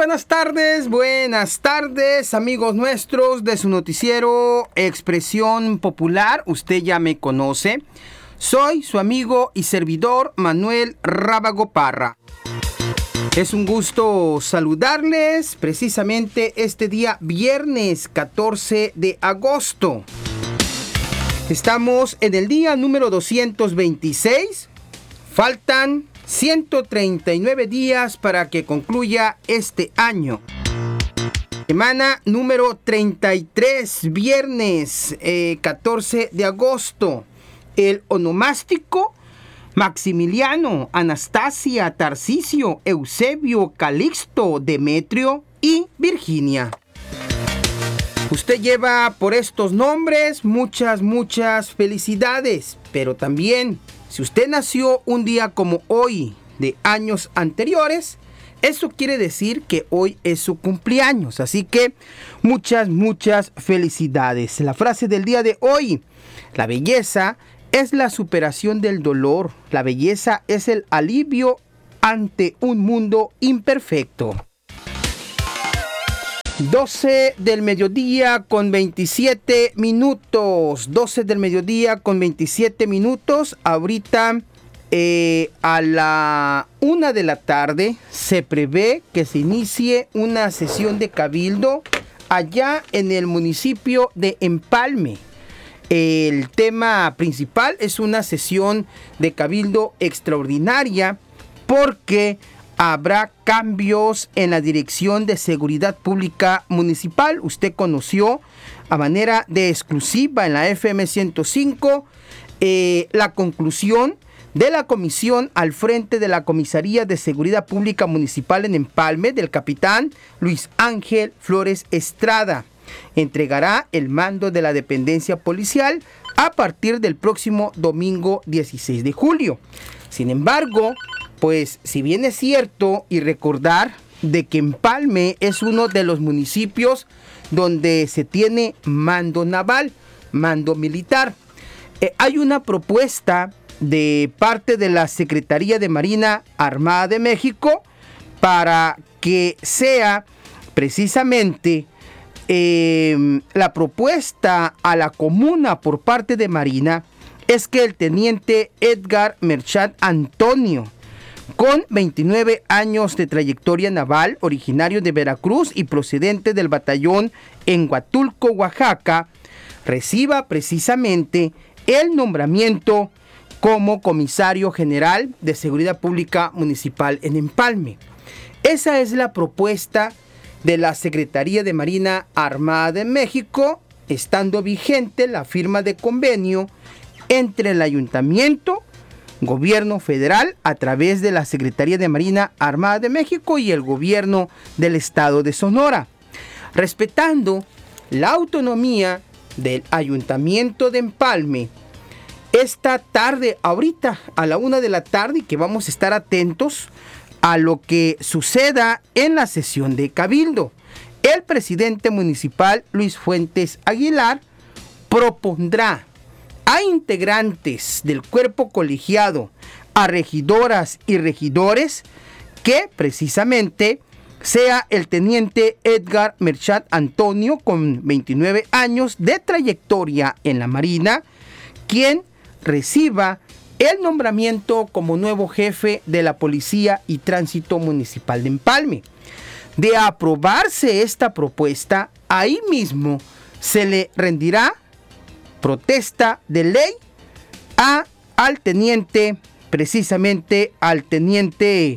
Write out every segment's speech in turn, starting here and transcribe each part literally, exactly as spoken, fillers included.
buenas tardes, buenas tardes, amigos nuestros de su noticiero Expresión Popular. Usted ya me conoce. Soy su amigo y servidor Manuel Rábago Parra. Es un gusto saludarles precisamente este día viernes catorce de agosto. Estamos en el día número doscientos veintiséis. Faltan ciento treinta y nueve días para que concluya este año. Semana número treinta y tres, viernes eh, catorce de agosto. El onomástico: Maximiliano, Anastasia, Tarcisio, Eusebio, Calixto, Demetrio y Virginia. Usted lleva por estos nombres muchas, muchas felicidades, pero también, si usted nació un día como hoy de años anteriores, eso quiere decir que hoy es su cumpleaños. Así que muchas, muchas felicidades. La frase del día de hoy: la belleza es la superación del dolor. La belleza es el alivio ante un mundo imperfecto. doce del mediodía con veintisiete minutos. doce del mediodía con veintisiete minutos. Ahorita eh, a la una de la tarde se prevé que se inicie una sesión de cabildo allá en el municipio de Empalme. El tema principal es una sesión de cabildo extraordinaria porque habrá cambios en la Dirección de Seguridad Pública Municipal. Usted conoció a manera de exclusiva en la F M ciento cinco eh, la conclusión de la comisión al frente de la Comisaría de Seguridad Pública Municipal en Empalme del capitán Luis Ángel Flores Estrada. Entregará el mando de la dependencia policial a partir del próximo domingo dieciséis de julio. Sin embargo, pues si bien es cierto y recordar de que Empalme es uno de los municipios donde se tiene mando naval, mando militar, eh, hay una propuesta de parte de la Secretaría de Marina Armada de México para que sea precisamente eh, la propuesta a la comuna por parte de Marina es que el teniente Edgar Merchant Antonio, con veintinueve años de trayectoria naval, originario de Veracruz y procedente del batallón en Huatulco, Oaxaca, reciba precisamente el nombramiento como comisario general de Seguridad Pública Municipal en Empalme. Esa es la propuesta de la Secretaría de Marina Armada de México, estando vigente la firma de convenio entre el Ayuntamiento, Gobierno Federal, a través de la Secretaría de Marina Armada de México, y el Gobierno del Estado de Sonora, respetando la autonomía del Ayuntamiento de Empalme. Esta tarde, ahorita a la una de la tarde, y que vamos a estar atentos a lo que suceda en la sesión de cabildo, el presidente municipal Luis Fuentes Aguilar propondrá a integrantes del cuerpo colegiado, a regidoras y regidores, que precisamente sea el teniente Edgar Merchant Antonio, con veintinueve años de trayectoria en la Marina, quien reciba el nombramiento como nuevo jefe de la Policía y Tránsito Municipal de Empalme. De aprobarse esta propuesta, ahí mismo se le rendirá protesta de ley a, al teniente, precisamente al teniente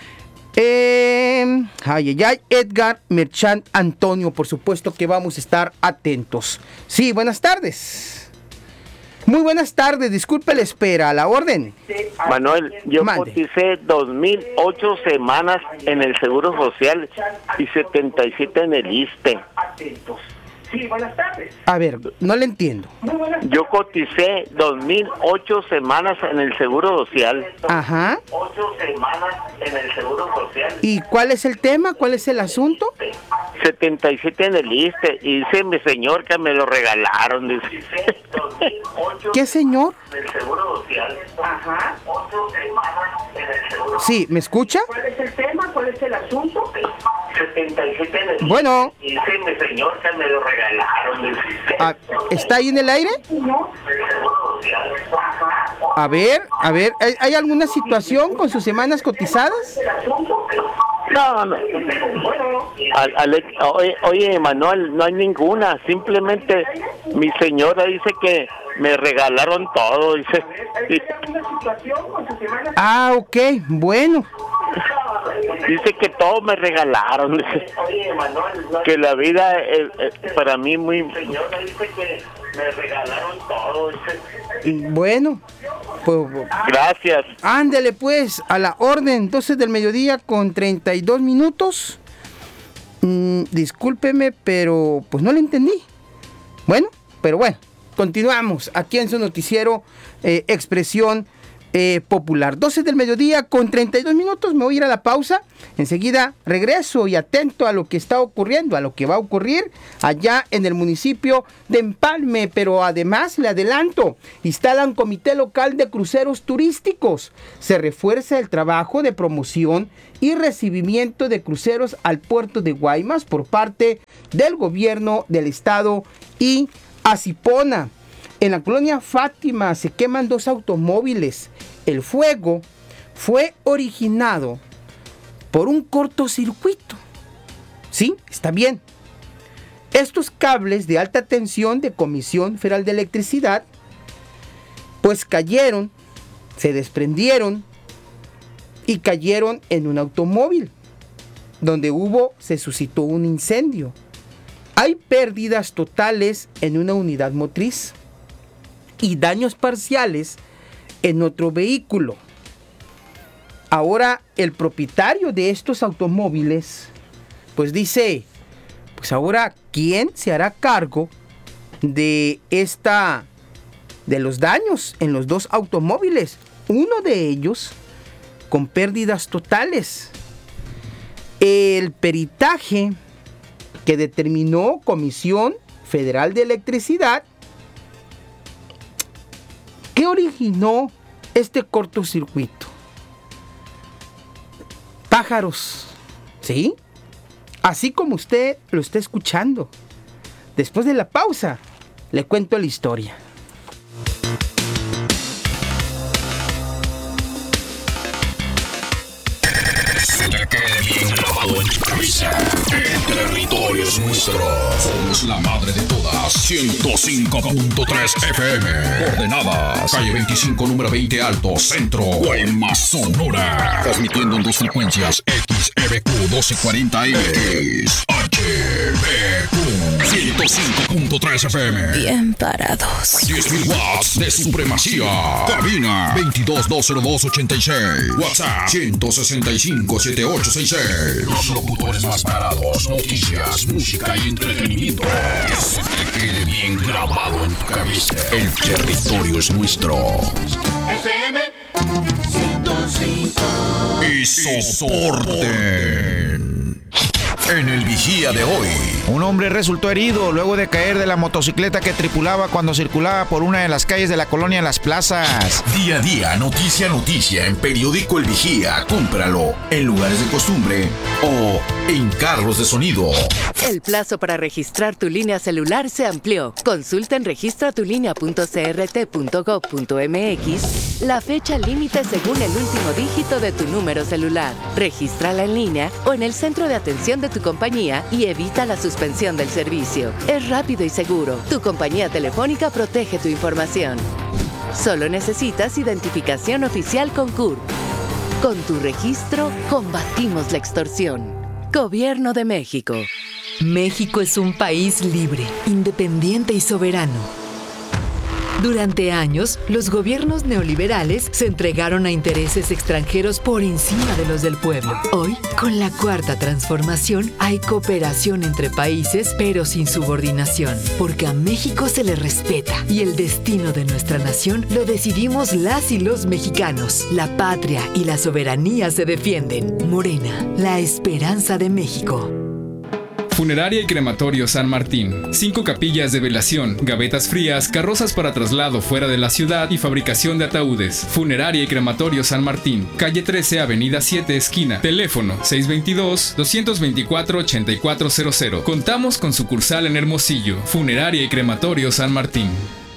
eh, ay, ay, ay, Edgar Merchant Antonio. Por supuesto que vamos a estar atentos. Sí, buenas tardes. Muy buenas tardes, disculpe la espera, a la orden. Manuel, yo Mande. coticé dos mil ocho semanas en el Seguro Social y setenta y siete en el I S S S T E. Sí, buenas tardes. A ver, no le entiendo. Muy buenas tardes. Yo coticé dos mil ocho semanas en el Seguro Social. Ajá. ocho semanas en el Seguro Social. ¿Y cuál es el tema? ¿Cuál es el asunto? setenta y siete en el I S S S T E. Y dice mi señor que me lo regalaron. Dice. ¿Qué señor? En el Seguro Social. Ajá. ocho semanas en el Seguro Sí, ¿me escucha? ¿Cuál es el tema? ¿Cuál es el asunto? setenta Bueno. Dice mi señor que me lo regalaron. Ah, ¿está ahí en el aire? A ver, a ver, ¿hay, ¿hay alguna situación con sus semanas cotizadas? No, no. Al, al, oye, oye, Manuel, no hay ninguna. Simplemente mi señora dice que me regalaron todo. Dice. Ah, ok, bueno. Dice que todo me regalaron. Dice. Que la vida es, es para mí muy. Mi señora dice que me regalaron todo. Dice. Bueno. Pues, gracias. Ándele pues, a la orden, doce del mediodía con treinta y dos minutos. Mm, discúlpeme, pero pues no le entendí. Bueno, pero bueno, continuamos aquí en su noticiero eh, Expresión eh, Popular. doce del mediodía con treinta y dos minutos, me voy a ir a la pausa. Enseguida regreso y atento a lo que está ocurriendo, a lo que va a ocurrir allá en el municipio de Empalme. Pero además le adelanto, instalan comité local de cruceros turísticos. Se refuerza el trabajo de promoción y recibimiento de cruceros al puerto de Guaymas por parte del gobierno del estado y Acipona. En la colonia Fátima se queman dos automóviles. El fuego fue originado por un cortocircuito. Sí, está bien. Estos cables de alta tensión de Comisión Federal de Electricidad pues cayeron, se desprendieron y cayeron en un automóvil donde hubo, se suscitó un incendio. Hay pérdidas totales en una unidad motriz y daños parciales en otro vehículo. Ahora el propietario de estos automóviles pues dice, pues ahora ¿quién se hará cargo de esta de los daños en los dos automóviles? Uno de ellos con pérdidas totales. El peritaje que determinó Comisión Federal de Electricidad, ¿qué originó este cortocircuito? Pájaros, ¿sí? Así como usted lo está escuchando. Después de la pausa, le cuento la historia. Se te quede bien grabado en tu cabeza. El territorio es nuestro. Somos la madre de todas. ciento cinco punto tres F M. Coordenadas. Calle veinticinco, número veinte Alto, Centro. Guaymas, Sonora. Transmitiendo en dos frecuencias. X E B Q doce cuarenta M. X H B Q ciento cinco punto tres F M. Bien parados. diez mil watts de supremacía. Cabina veintidós, dos cero dos, ochenta y seis. WhatsApp ciento sesenta y cinco, setenta y ocho sesenta y seis. Los locutores más parados. Noticias, música y entretenimiento. Que se te quede bien grabado en tu cabeza. El territorio es nuestro. F M ciento cinco. Y soporten. En el vigía de hoy, un hombre resultó herido luego de caer de la motocicleta que tripulaba cuando circulaba por una de las calles de la colonia Las Plazas. Día a día, noticia a noticia, en Periódico El Vigía. Cómpralo en lugares de costumbre o en carros de sonido. El plazo para registrar tu línea celular se amplió. Consulta en registra tu línea punto c r t punto gov punto m x la fecha límite según el último dígito de tu número celular. Regístrala en línea o en el centro de atención de tu compañía y evita la suspensión del servicio. Es rápido y seguro. Tu compañía telefónica protege tu información. Solo necesitas identificación oficial con C U R P. Con tu registro, combatimos la extorsión. Gobierno de México. México es un país libre, independiente y soberano. Durante años, los gobiernos neoliberales se entregaron a intereses extranjeros por encima de los del pueblo. Hoy, con la cuarta transformación, hay cooperación entre países, pero sin subordinación, porque a México se le respeta y el destino de nuestra nación lo decidimos las y los mexicanos. La patria y la soberanía se defienden. Morena, la esperanza de México. Funeraria y Crematorio San Martín. Cinco capillas de velación, gavetas frías, carrozas para traslado fuera de la ciudad y fabricación de ataúdes. Funeraria y Crematorio San Martín. Calle trece, Avenida siete, esquina. Teléfono seis dos dos, dos dos cuatro, ocho cuatro cero cero. Contamos con sucursal en Hermosillo. Funeraria y Crematorio San Martín.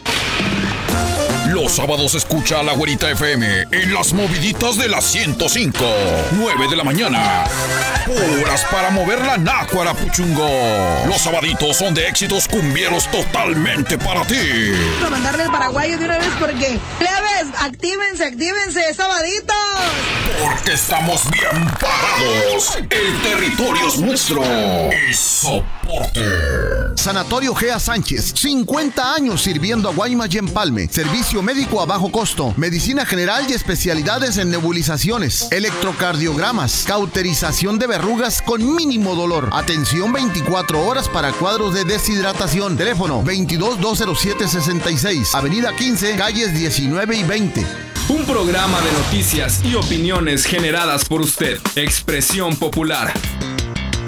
Los sábados escucha a la Güerita F M en las moviditas de la ciento cinco. nueve de la mañana. Horas para mover la nácuara, puchungo. Los sabaditos son de éxitos cumbieros totalmente para ti. Para mandarle el paraguayo de una vez porque... ¡Plebes! ¡Actívense, actívense, sabaditos! Porque estamos bien parados. El territorio es nuestro. Y soporte. Sanatorio Gea Sánchez, cincuenta años sirviendo a Guaymas y Empalme. Servicio médico a bajo costo, medicina general y especialidades en nebulizaciones, electrocardiogramas, cauterización de verrugas con mínimo dolor. Atención veinticuatro horas para cuadros de deshidratación. Teléfono veintidós, dos cero siete, sesenta y seis. Avenida quince, calles diecinueve y veinte. Un programa de noticias y opiniones generadas por usted. Expresión Popular.